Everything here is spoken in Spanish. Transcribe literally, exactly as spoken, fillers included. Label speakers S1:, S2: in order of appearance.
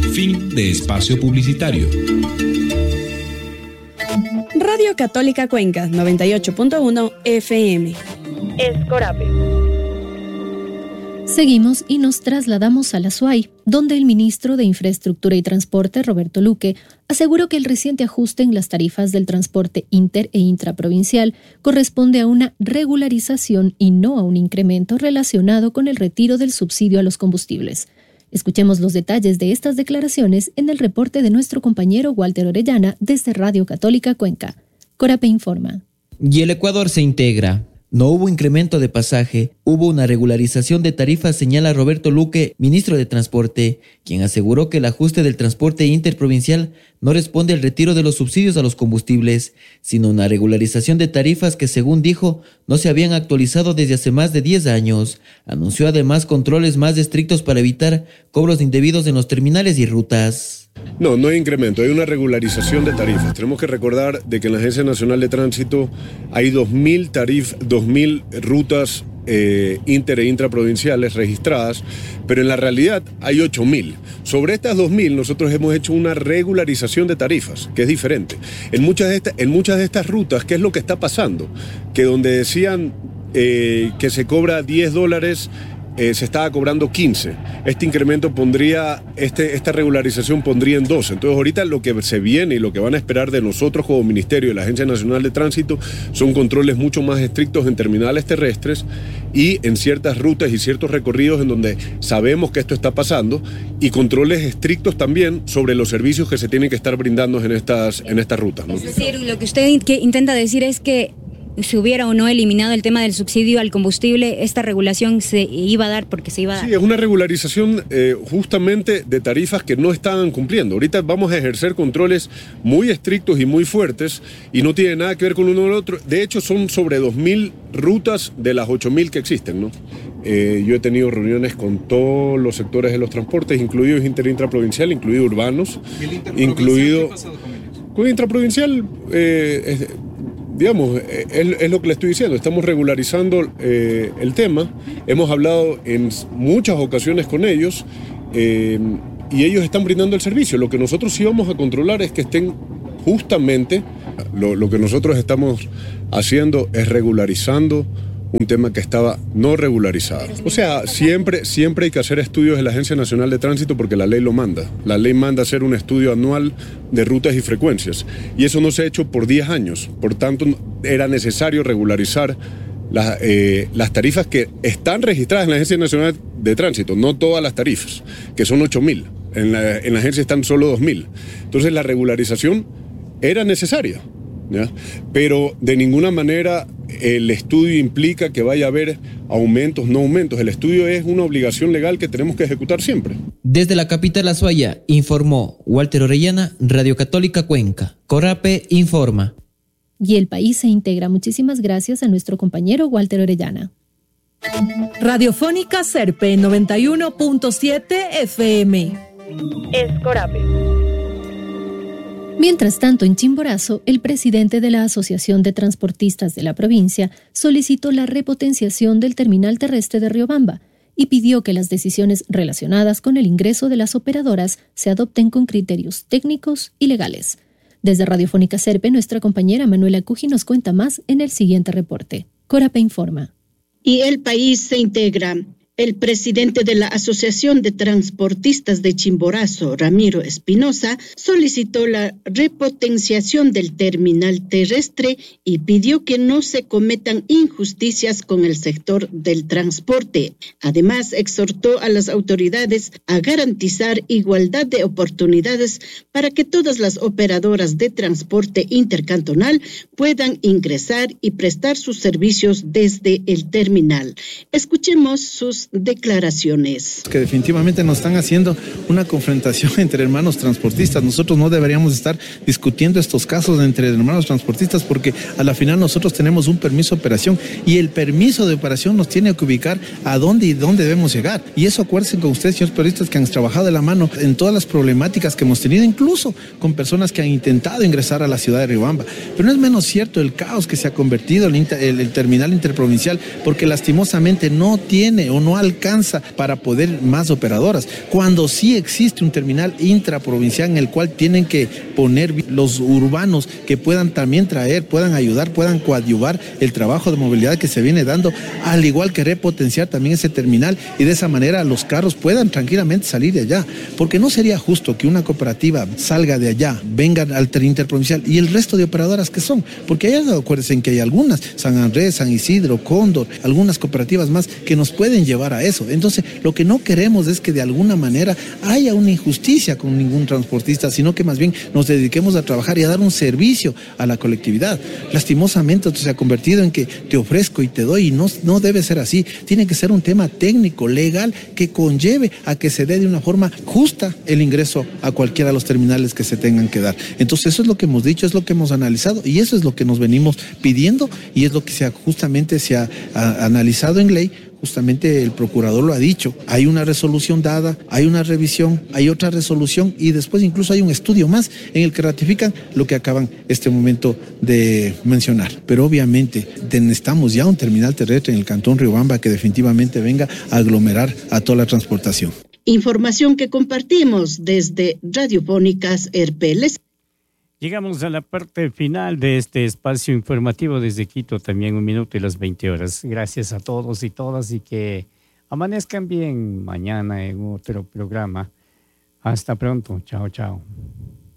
S1: Fin de espacio publicitario.
S2: Radio Católica Cuenca, noventa y ocho punto uno F M. Es Corape.
S3: Seguimos y nos trasladamos a la S U A Y, donde el ministro de Infraestructura y Transporte, Roberto Luque, aseguró que el reciente ajuste en las tarifas del transporte inter e intraprovincial corresponde a una regularización y no a un incremento relacionado con el retiro del subsidio a los combustibles. Escuchemos los detalles de estas declaraciones en el reporte de nuestro compañero Walter Orellana desde Radio Católica Cuenca. Corape informa.
S4: Y el Ecuador se integra. No hubo incremento de pasaje, hubo una regularización de tarifas, señala Roberto Luque, ministro de Transporte, quien aseguró que el ajuste del transporte interprovincial no responde al retiro de los subsidios a los combustibles, sino una regularización de tarifas que, según dijo, no se habían actualizado desde hace más de diez años. Anunció además controles más estrictos para evitar cobros indebidos en los terminales y rutas.
S5: No, no hay incremento, hay una regularización de tarifas. Tenemos que recordar de que en la Agencia Nacional de Tránsito hay dos mil tarif, dos mil rutas eh, inter e intraprovinciales registradas, pero en la realidad hay ocho mil. Sobre estas dos mil nosotros hemos hecho una regularización de tarifas, que es diferente. En muchas de estas, en muchas de estas rutas, ¿qué es lo que está pasando? Que donde decían eh, que se cobra diez dólares... Eh, se estaba cobrando quince. Este incremento pondría, este, esta regularización pondría en doce. Entonces ahorita lo que se viene y lo que van a esperar de nosotros como Ministerio y la Agencia Nacional de Tránsito son controles mucho más estrictos en terminales terrestres y en ciertas rutas y ciertos recorridos en donde sabemos que esto está pasando, y controles estrictos también sobre los servicios que se tienen que estar brindando en estas, en estas rutas, ¿no?
S6: Es decir, lo que usted intenta decir es que si hubiera o no eliminado el tema del subsidio al combustible, esta regulación se iba a dar porque se iba a dar.
S5: Sí, es una regularización eh, justamente de tarifas que no estaban cumpliendo. Ahorita vamos a ejercer controles muy estrictos y muy fuertes y no tiene nada que ver con uno o el otro. De hecho, son sobre dos mil rutas de las ocho mil que existen, ¿no? Eh, yo he tenido reuniones con todos los sectores de los transportes, incluidos inter e intraprovincial, incluido urbanos.
S7: ¿Y el interprovincial
S5: incluido,
S7: qué ha pasado con ellos?
S5: Con el intraprovincial... Eh, es, Digamos, es, es lo que le estoy diciendo, estamos regularizando eh, el tema, hemos hablado en muchas ocasiones con ellos eh, y ellos están brindando el servicio. Lo que nosotros sí vamos a controlar es que estén justamente, lo, lo que nosotros estamos haciendo es regularizando un tema que estaba no regularizado. O sea, siempre, siempre hay que hacer estudios en la Agencia Nacional de Tránsito porque la ley lo manda. La ley manda hacer un estudio anual de rutas y frecuencias. Y eso no se ha hecho por diez años. Por tanto, era necesario regularizar las, eh, las tarifas que están registradas en la Agencia Nacional de Tránsito, no todas las tarifas, que son ocho mil. En la, en la agencia están solo dos mil. Entonces, la regularización era necesaria, ¿ya? Pero de ninguna manera el estudio implica que vaya a haber aumentos, no aumentos. El estudio es una obligación legal que tenemos que ejecutar siempre.
S4: Desde la capital Azuaya, informó Walter Orellana, Radio Católica Cuenca. Corape informa.
S3: Y el país se integra. Muchísimas gracias a nuestro compañero Walter Orellana.
S8: Radiofónica Serpe noventa y uno punto siete F M.
S2: Es Corape.
S3: Mientras tanto, en Chimborazo, el presidente de la Asociación de Transportistas de la provincia solicitó la repotenciación del terminal terrestre de Riobamba y pidió que las decisiones relacionadas con el ingreso de las operadoras se adopten con criterios técnicos y legales. Desde Radiofónica Serpe, nuestra compañera Manuela Cuji nos cuenta más en el siguiente reporte. Corape informa.
S9: Y el país se integra. El presidente de la Asociación de Transportistas de Chimborazo, Ramiro Espinosa, solicitó la repotenciación del terminal terrestre y pidió que no se cometan injusticias con el sector del transporte. Además, exhortó a las autoridades a garantizar igualdad de oportunidades para que todas las operadoras de transporte intercantonal puedan ingresar y prestar sus servicios desde el terminal. Escuchemos sus declaraciones.
S7: Que definitivamente nos están haciendo una confrontación entre hermanos transportistas. Nosotros no deberíamos estar discutiendo estos casos entre hermanos transportistas porque a la final nosotros tenemos un permiso de operación y el permiso de operación nos tiene que ubicar a dónde y dónde debemos llegar. Y eso acuérdense con ustedes, señores periodistas, que han trabajado de la mano en todas las problemáticas que hemos tenido, incluso con personas que han intentado ingresar a la ciudad de Riobamba. Pero no es menos cierto el caos que se ha convertido el, el, el terminal interprovincial porque lastimosamente no tiene o no alcanza para poder más operadoras. Cuando sí existe un terminal intraprovincial en el cual tienen que poner los urbanos que puedan también traer, puedan ayudar, puedan coadyuvar el trabajo de movilidad que se viene dando, al igual que repotenciar también ese terminal y de esa manera los carros puedan tranquilamente salir de allá, porque no sería justo que una cooperativa salga de allá, venga al interprovincial y el resto de operadoras que son, porque allá acuérdense que hay algunas, San Andrés, San Isidro, Cóndor, algunas cooperativas más que nos pueden llevar a eso. Entonces, lo que no queremos es que de alguna manera haya una injusticia con ningún transportista, sino que más bien nos dediquemos a trabajar y a dar un servicio a la colectividad. Lastimosamente esto se ha convertido en que te ofrezco y te doy, y no, no debe ser así. Tiene que ser un tema técnico, legal, que conlleve a que se dé de una forma justa el ingreso a cualquiera de los terminales que se tengan que dar. Entonces eso es lo que hemos dicho, es lo que hemos analizado y eso es lo que nos venimos pidiendo y es lo que se ha, justamente se ha, ha analizado en ley. Justamente el procurador lo ha dicho, hay una resolución dada, hay una revisión, hay otra resolución y después incluso hay un estudio más en el que ratifican lo que acaban este momento de mencionar. Pero obviamente necesitamos ya un terminal terrestre en el Cantón Riobamba que definitivamente venga a aglomerar a toda la transportación.
S9: Información que compartimos desde Radiofónicas R P L.
S10: Llegamos a la parte final de este espacio informativo desde Quito, también un minuto y las veinte horas. Gracias a todos y todas y que amanezcan bien mañana en otro programa. Hasta pronto. Chao, chao.